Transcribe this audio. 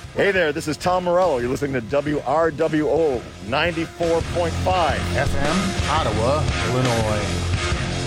Hey there, this is Tom Morello. You're listening to WRWO 94.5 FM, Ottawa, Illinois.